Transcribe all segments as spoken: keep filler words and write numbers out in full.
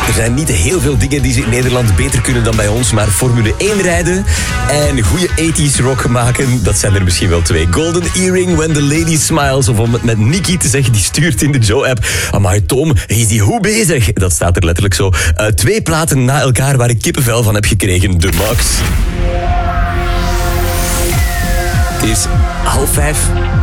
Er zijn niet heel veel dingen die ze in Nederland beter kunnen dan bij ons, maar Formule één rijden en goede eighties rock maken, dat zijn er misschien wel twee. Golden Earring, When the Lady Smiles, of om het met Nicky te zeggen, die stuurt in de Joe-app. Amai Tom, is die hoe bezig? Dat staat er letterlijk zo. Uh, twee platen na elkaar waar ik kippenvel van heb gekregen. De Max. Het is half vijf.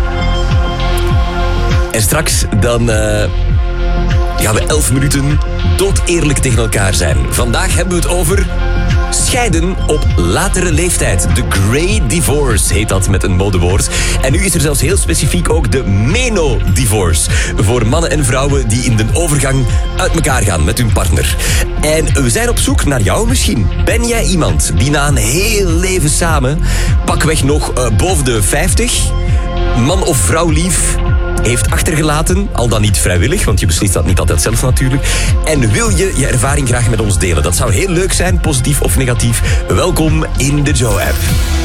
En straks dan uh, gaan we elf minuten doodeerlijk tegen elkaar zijn. Vandaag hebben we het over scheiden op latere leeftijd. De Grey Divorce heet dat met een modewoord. En nu is er zelfs heel specifiek ook de Meno-divorce. Voor mannen en vrouwen die in de overgang uit elkaar gaan met hun partner. En we zijn op zoek naar jou misschien. Ben jij iemand die na een heel leven samen, pakweg nog uh, boven de vijftig, man of vrouw lief heeft achtergelaten, al dan niet vrijwillig, want je beslist dat niet altijd zelf natuurlijk. En wil je je ervaring graag met ons delen? Dat zou heel leuk zijn, positief of negatief. Welkom in de Joe-app.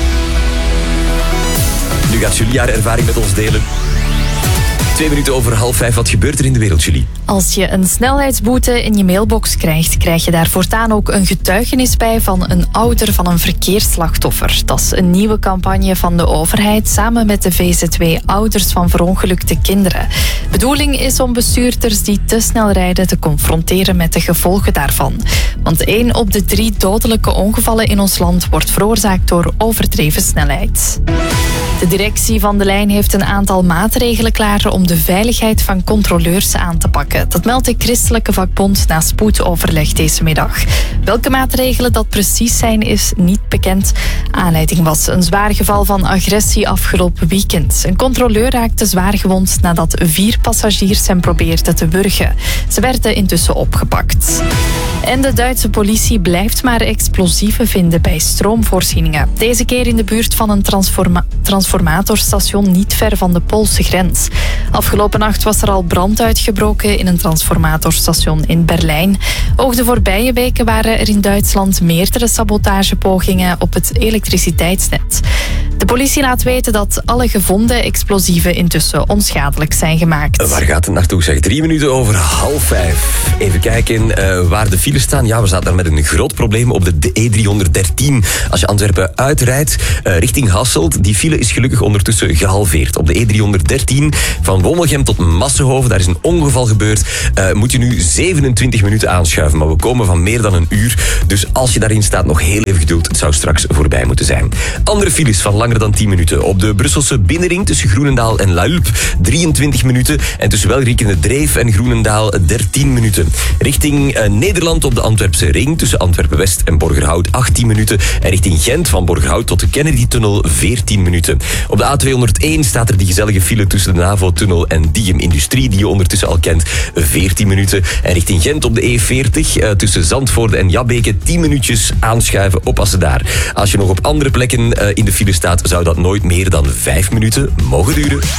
Nu gaat Julie haar ervaring met ons delen. Twee minuten over half vijf. Wat gebeurt er in de wereld, Julie? Als je een snelheidsboete in je mailbox krijgt, krijg je daar voortaan ook een getuigenis bij van een ouder van een verkeersslachtoffer. Dat is een nieuwe campagne van de overheid samen met de V Z W Ouders van Verongelukte Kinderen. Bedoeling is om bestuurders die te snel rijden te confronteren met de gevolgen daarvan. Want één op de drie dodelijke ongevallen in ons land wordt veroorzaakt door overdreven snelheid. De directie van De Lijn heeft een aantal maatregelen klaar om de veiligheid van controleurs aan te pakken. Dat meldt de christelijke vakbond na spoedoverleg deze middag. Welke maatregelen dat precies zijn, is niet bekend. Aanleiding was een zwaar geval van agressie afgelopen weekend. Een controleur raakte zwaar gewond nadat vier passagiers hem probeerden te wurgen. Ze werden intussen opgepakt. En de Duitse politie blijft maar explosieven vinden bij stroomvoorzieningen. Deze keer in de buurt van een transforma- transformatorstation niet ver van de Poolse grens. Afgelopen nacht was er al brand uitgebroken in een transformatorstation in Berlijn. Ook de voorbije weken waren er in Duitsland meerdere sabotagepogingen op het elektriciteitsnet. De politie laat weten dat alle gevonden explosieven intussen onschadelijk zijn gemaakt. Waar gaat het naartoe? Zeg, drie minuten over half vijf. Even kijken uh, waar de files staan. Ja, we zaten daar met een groot probleem op de E driehonderddertien. Als je Antwerpen uitrijdt uh, richting Hasselt, die file is gelukkig ondertussen gehalveerd. Op de E driehonderddertien van Wommelgem tot Massenhoven, daar is een ongeval gebeurd. Uh, moet je nu zevenentwintig minuten aanschuiven, maar we komen van meer dan een uur. Dus als je daarin staat, nog heel even geduld. Het zou straks voorbij moeten zijn. Andere files van langer dan tien minuten. Op de Brusselse binnenring tussen Groenendaal en Luilp drieëntwintig minuten. En tussen Welriek en de Dreef en Groenendaal dertien minuten. Richting uh, Nederland op de Antwerpse ring tussen Antwerpen-West en Borgerhout achttien minuten. En richting Gent van Borgerhout tot de Kennedy-tunnel veertien minuten. Op de A tweehonderdéén staat er die gezellige file tussen de NAVO-tunnel en Diem Industrie, die je ondertussen al kent, veertien minuten. En richting Gent op de E veertig uh, tussen Zandvoorde en Jabbeke tien minuutjes aanschuiven, oppassen daar. Als je nog op andere plekken uh, in de file staat, zou dat nooit meer dan vijf minuten mogen duren.